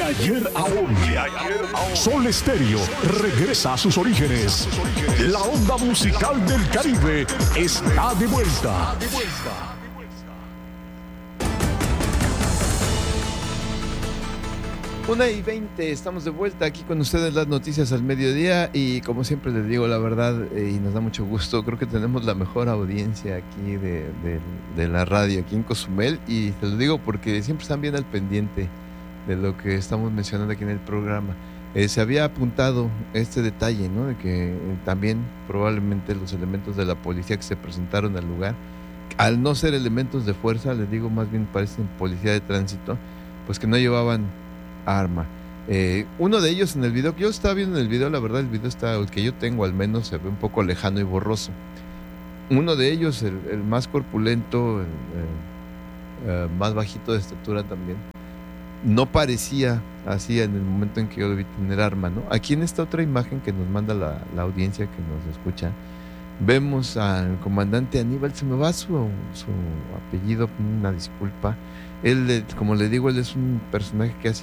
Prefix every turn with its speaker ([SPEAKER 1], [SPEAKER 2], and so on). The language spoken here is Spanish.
[SPEAKER 1] ayer a hoy. Sol Estéreo regresa a sus orígenes. La onda musical del Caribe está de vuelta.
[SPEAKER 2] 1:20, estamos de vuelta aquí con ustedes, las noticias al mediodía, y como siempre les digo la verdad, y nos da mucho gusto, creo que tenemos la mejor audiencia aquí de la radio aquí en Cozumel, y te lo digo porque siempre están bien al pendiente de lo que estamos mencionando aquí en el programa. Se había apuntado este detalle, ¿no? De que también probablemente los elementos de la policía que se presentaron al lugar, al no ser elementos de fuerza, les digo, más bien parecen policía de tránsito, pues que no llevaban arma. Uno de ellos en el video, que yo estaba viendo en el video, la verdad el video está, el que yo tengo al menos, se ve un poco lejano y borroso. Uno de ellos, el más corpulento, el más bajito de estatura también, no parecía así en el momento en que yo debí tener arma, ¿no? Aquí en esta otra imagen que nos manda la audiencia que nos escucha, vemos al comandante Aníbal, se me va su apellido, una disculpa. Él, como le digo, él es un personaje que ha sido